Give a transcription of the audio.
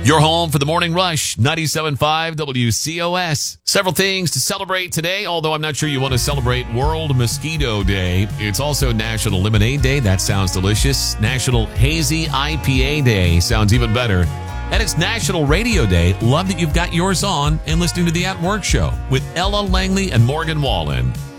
Your home for the Morning Rush, 97.5 WCOS. Several things to celebrate today, although I'm not sure you want to celebrate World Mosquito Day. It's also National Lemonade Day. That sounds delicious. National Hazy IPA Day. Sounds even better. And it's National Radio Day. Love that you've got yours on and listening to the At Work Show with Ella Langley and Morgan Wallen.